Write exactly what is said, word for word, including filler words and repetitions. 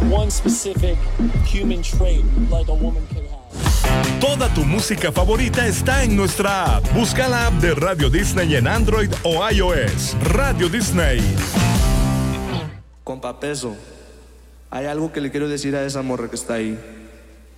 one specific human trait like a woman could have. Toda tu música favorita está en nuestra app. Busca la app de Radio Disney en Android o iOS. Radio Disney. Compa Peso, hay algo que le quiero decir a esa morra que está ahí.